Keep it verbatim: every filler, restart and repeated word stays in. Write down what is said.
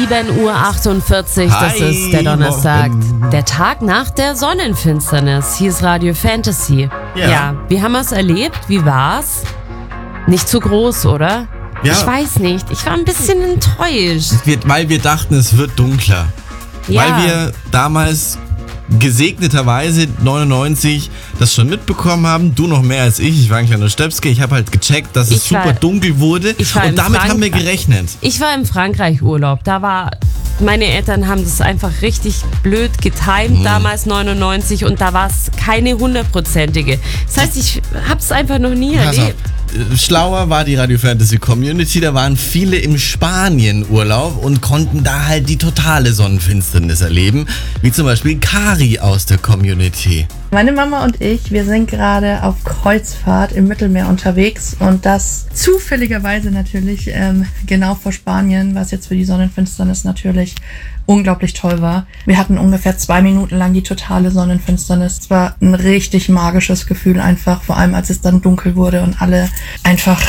sieben Uhr achtundvierzig, das Hi, ist der Donnerstag. morgen. Der Tag nach der Sonnenfinsternis. Hier ist Radio Fantasy. Ja. ja wie haben wir es erlebt? Wie war's? Nicht zu groß, oder? Ja. Ich weiß nicht. Ich war ein bisschen enttäuscht. Wir, weil wir dachten, es wird dunkler. Ja. Weil wir damals gesegneterweise neunundneunzig das schon mitbekommen haben. Du noch mehr als ich. Ich war ein kleiner Stöpske. Ich habe halt gecheckt, dass es Ich war- super dunkel wurde. ich war in Und damit haben wir Frankreich. gerechnet. Ich war im Frankreich Urlaub. Da war, meine Eltern haben das einfach richtig blöd getimt, damals neunundneunzig, und da war es keine hundertprozentige. Das heißt, ich habe es einfach noch nie Pass auf. erlebt. Schlauer war die Radio Fantasy Community, da waren viele im Spanien-Urlaub und konnten da halt die totale Sonnenfinsternis erleben, wie zum Beispiel Kari aus der Community. Meine Mama und ich, wir sind gerade auf Kreuzfahrt im Mittelmeer unterwegs und das zufälligerweise natürlich ähm, genau vor Spanien, was jetzt für die Sonnenfinsternis natürlich unglaublich toll war. Wir hatten ungefähr zwei Minuten lang die totale Sonnenfinsternis. Es war ein richtig magisches Gefühl einfach, vor allem als es dann dunkel wurde und alle einfach